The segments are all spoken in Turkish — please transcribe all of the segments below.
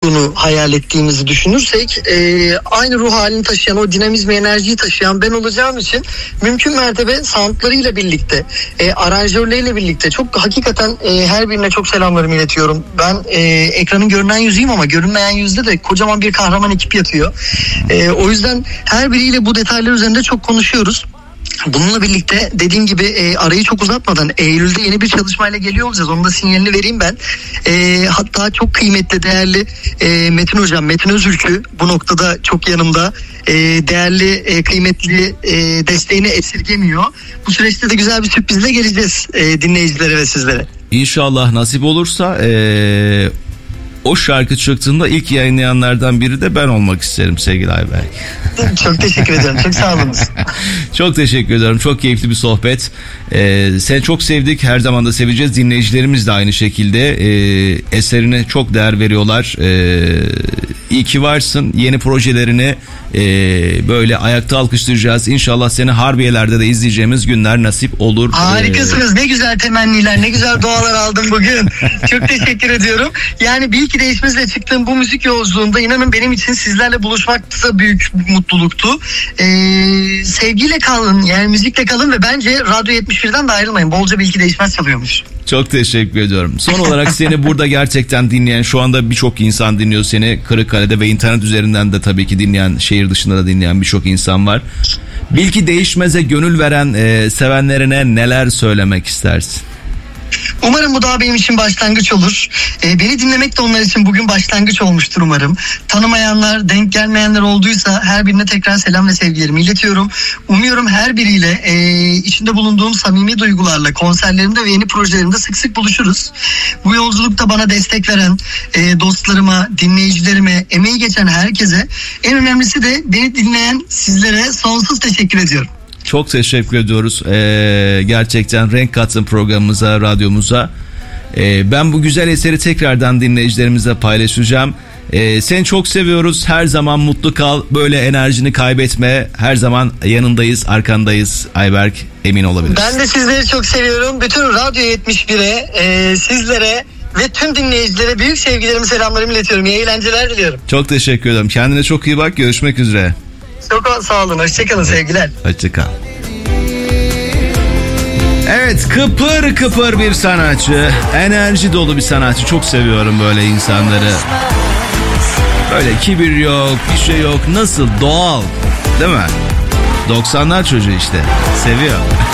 olduğunu hayal ettiğimizi düşünürsek aynı ruh halini taşıyan, o dinamizmi, enerjiyi taşıyan ben olacağım için mümkün mertebe soundlarıyla birlikte, aranjörleriyle birlikte çok hakikaten her birine çok selamlarımı iletiyorum. Ben ekranın görünen yüzüyüm ama görünmeyen yüzde de kocaman bir kahraman ekip yatıyor. O yüzden her biriyle bu detaylar üzerinde çok konuşuyoruz. Bununla birlikte dediğim gibi arayı çok uzatmadan Eylül'de yeni bir çalışmayla geliyor olacağız. Onun da sinyalini vereyim ben. Hatta çok kıymetli, değerli Metin Hocam, Metin Özülkü bu noktada çok yanımda. Değerli, kıymetli desteğini esirgemiyor. Bu süreçte de güzel bir sürprizle geleceğiz dinleyicilere ve sizlere. İnşallah nasip olursa o şarkı çıktığında ilk yayınlayanlardan biri de ben olmak isterim sevgili Ayberk. Çok teşekkür ederim. Çok sağ olunuz. Çok teşekkür ederim. Çok keyifli bir sohbet. Seni çok sevdik. Her zaman da seveceğiz. Dinleyicilerimiz de aynı şekilde eserine çok değer veriyorlar. İyi ki varsın. Yeni projelerini böyle ayakta alkışlayacağız. İnşallah seni Harbiye'lerde de izleyeceğimiz günler nasip olur. Harikasınız. Ne güzel temenniler, ne güzel dualar aldım bugün. Çok teşekkür ediyorum. Yani Bil Ki Değişmez'le çıktığım bu müzik yolculuğunda inanın benim için sizlerle buluşmak da büyük mutluluktu. Sevgiyle kalın, yani müzikle kalın ve bence Radyo 71'den de ayrılmayın. Bolca Bil Ki Değişmez çalıyormuş. Çok teşekkür ediyorum. Son olarak seni burada gerçekten dinleyen, şu anda birçok insan dinliyor seni Kırıkkale'de ve internet üzerinden de tabii ki dinleyen, şehir dışında da dinleyen birçok insan var. Bil Ki Değişmez'e gönül veren sevenlerine neler söylemek istersin? Umarım bu daha benim için başlangıç olur. Beni dinlemek de onlar için bugün başlangıç olmuştur umarım. Tanımayanlar, denk gelmeyenler olduysa her birine tekrar selam ve sevgilerimi iletiyorum. Umuyorum her biriyle içinde bulunduğum samimi duygularla konserlerimde ve yeni projelerimde sık sık buluşuruz. Bu yolculukta bana destek veren dostlarıma, dinleyicilerime, emeği geçen herkese, en önemlisi de beni dinleyen sizlere sonsuz teşekkür ediyorum. Çok teşekkür ediyoruz. Gerçekten renk kattın programımıza, radyomuza. Ben bu güzel eseri tekrardan dinleyicilerimizle paylaşacağım. Seni çok seviyoruz. Her zaman mutlu kal. Böyle enerjini kaybetme. Her zaman yanındayız, arkandayız. Ayberk, emin olabilirsin. Ben de sizleri çok seviyorum. Bütün Radyo 71'e, sizlere ve tüm dinleyicilere büyük sevgilerimi, selamlarımı iletiyorum. İyi eğlenceler diliyorum. Çok teşekkür ederim. Kendine çok iyi bak. Görüşmek üzere. Çok sağ olun. Hoşçakalın, sevgiler. Hoşçakal. Evet, kıpır kıpır bir sanatçı. Enerji dolu bir sanatçı. Çok seviyorum böyle insanları. Böyle kibir yok, bir şey yok. Nasıl? Doğal. Değil mi? 90'lar çocuğu işte. Seviyor.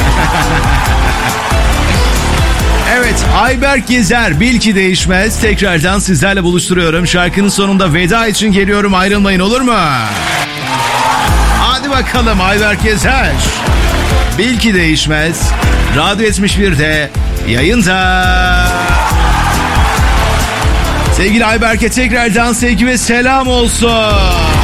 Evet, Ayberk Gezer, Bil Ki Değişmez. Tekrardan sizlerle buluşturuyorum. Şarkının sonunda veda için geliyorum. Ayrılmayın, olur mu? Hadi bakalım Ayberk Gezer. Bil Ki Değişmez. Radyo 71'de yayında. Sevgili Ayberk'e tekrardan sevgi ve selam olsun.